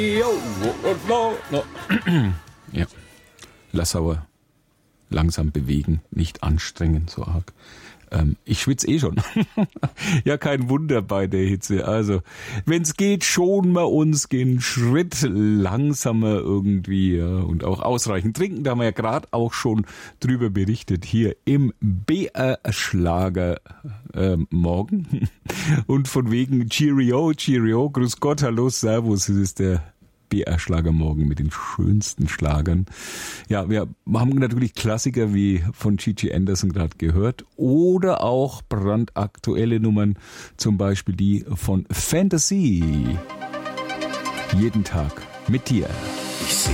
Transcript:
Ja, Lassauer. Langsam bewegen, nicht anstrengen so arg. Ich schwitze eh schon. Ja, kein Wunder bei der Hitze. Also, wenn's geht, schonen wir uns den Schritt langsamer irgendwie, ja, und auch ausreichend trinken. Da haben wir ja gerade auch schon drüber berichtet hier im BR-Schlager morgen. Und von wegen Cheerio, Cheerio, Grüß Gott, Hallo, Servus, das ist der BR-Schlager morgen mit den schönsten Schlagern. Ja, wir haben natürlich Klassiker wie von Gigi Anderson gerade gehört oder auch brandaktuelle Nummern, zum Beispiel die von Fantasy. Jeden Tag mit dir.